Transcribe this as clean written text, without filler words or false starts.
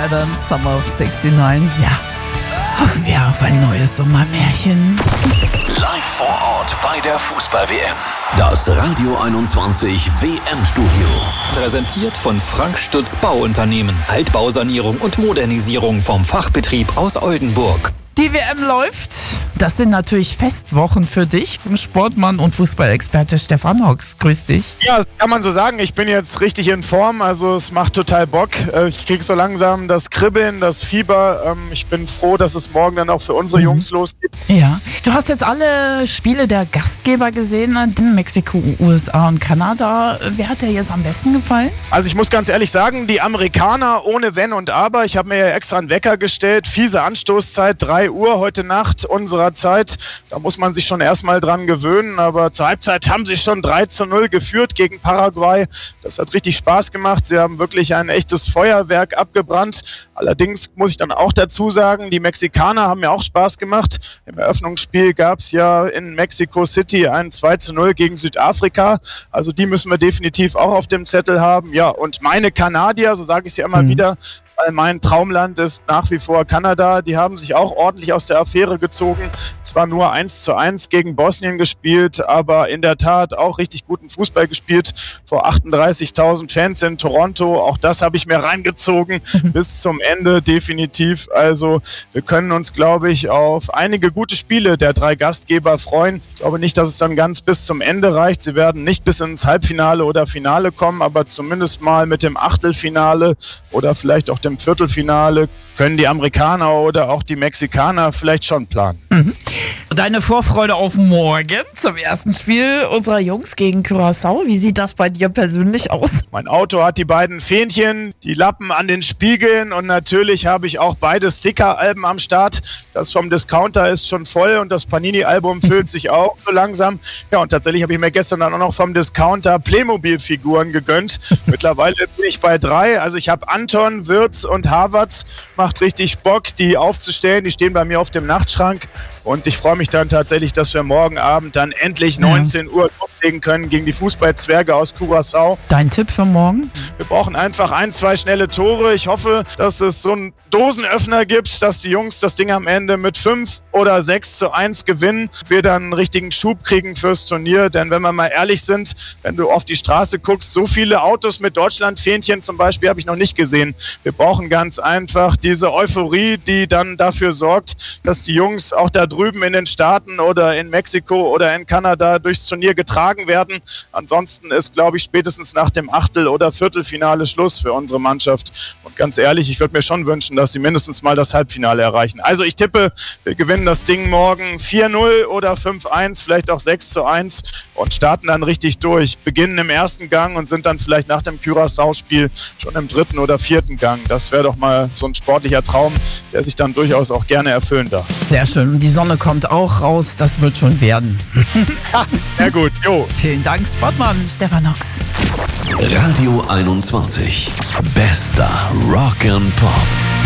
Adams, Summer of 69. Ja, hoffen wir auf ein neues Sommermärchen. Live vor Ort bei der Fußball-WM. Das Radio 21 WM-Studio. Präsentiert von Frank Stütz Bauunternehmen. Altbausanierung und Modernisierung vom Fachbetrieb aus Oldenburg. Die WM läuft. Das sind natürlich Festwochen für dich, Sportmann und Fußballexperte Stefan Hocks. Grüß dich. Ja, das kann man so sagen. Ich bin jetzt richtig in Form, also es macht total Bock. Ich krieg so langsam das Kribbeln, das Fieber. Ich bin froh, dass es morgen dann auch für unsere Jungs losgeht. Ja, du hast jetzt alle Spiele der Gastgeber gesehen, Mexiko, USA und Kanada. Wer hat dir jetzt am besten gefallen? Also ich muss ganz ehrlich sagen, die Amerikaner ohne Wenn und Aber. Ich habe mir ja extra einen Wecker gestellt. Fiese Anstoßzeit, 3 Uhr heute Nacht unserer Zeit. Da muss man sich schon erstmal dran gewöhnen. Aber zur Halbzeit haben sie schon 3-0 geführt gegen Paraguay. Das hat richtig Spaß gemacht. Sie haben wirklich ein echtes Feuerwerk abgebrannt. Allerdings muss ich dann auch dazu sagen, die Mexikaner haben mir auch Spaß gemacht. Im Eröffnungsspiel gab es ja in Mexico City ein 2-0 gegen Südafrika. Also die müssen wir definitiv auch auf dem Zettel haben. Ja, und meine Kanadier, so sage ich es ja immer wieder, weil mein Traumland ist nach wie vor Kanada. Die haben sich auch ordentlich aus der Affäre gezogen. Zwar nur 1-1 gegen Bosnien gespielt, aber in der Tat auch richtig guten Fußball gespielt. Vor 38.000 Fans in Toronto. Auch das habe ich mir reingezogen bis zum Ende definitiv. Also wir können uns, glaube ich, auf einige gute Spiele der 3 Gastgeber freuen. Ich glaube nicht, dass es dann ganz bis zum Ende reicht. Sie werden nicht bis ins Halbfinale oder Finale kommen, aber zumindest mal mit dem Achtelfinale oder vielleicht auch dem Viertelfinale können die Amerikaner oder auch die Mexikaner vielleicht schon planen. Deine Vorfreude auf morgen zum ersten Spiel unserer Jungs gegen Curaçao. Wie sieht das bei dir persönlich aus? Mein Auto hat die beiden Fähnchen, die Lappen an den Spiegeln und natürlich habe ich auch beide Sticker-Alben am Start. Das vom Discounter ist schon voll und das Panini-Album füllt sich auch so langsam. Ja, und tatsächlich habe ich mir gestern dann auch noch vom Discounter Playmobil-Figuren gegönnt. Mittlerweile bin ich bei 3. Also ich habe Anton, Wirtz und Havertz. Macht richtig Bock, die aufzustellen. Die stehen bei mir auf dem Nachtschrank. Und ich freue mich dann tatsächlich, dass wir morgen Abend dann endlich 19 Uhr loslegen können gegen die Fußballzwerge aus Curaçao. Dein Tipp für morgen? Wir brauchen einfach 1-2 schnelle Tore. Ich hoffe, dass es so einen Dosenöffner gibt, dass die Jungs das Ding am Ende mit 5 oder 6-1 gewinnen. Wir dann einen richtigen Schub kriegen fürs Turnier. Denn wenn wir mal ehrlich sind, wenn du auf die Straße guckst, so viele Autos mit Deutschland-Fähnchen zum Beispiel habe ich noch nicht gesehen. Wir brauchen ganz einfach diese Euphorie, die dann dafür sorgt, dass die Jungs auch da drüben in den Staaten oder in Mexiko oder in Kanada durchs Turnier getragen werden. Ansonsten ist, glaube ich, spätestens nach dem Achtel- oder Viertelfinale Schluss für unsere Mannschaft. Und ganz ehrlich, ich würde mir schon wünschen, dass sie mindestens mal das Halbfinale erreichen. Also ich tippe, wir gewinnen das Ding morgen 4-0 oder 5-1, vielleicht auch 6-1 und starten dann richtig durch. Beginnen im ersten Gang und sind dann vielleicht nach dem Curaçao-Spiel schon im 3. oder 4. Gang. Das wäre doch mal so ein sportlicher Traum, der sich dann durchaus auch gerne erfüllen darf. Sehr schön. Und die Sonne kommt auch raus. Das wird schon werden. Sehr gut. Jo. Vielen Dank, Sportmann Stefan Hocks. Radio 21. Bester Rock and Pop.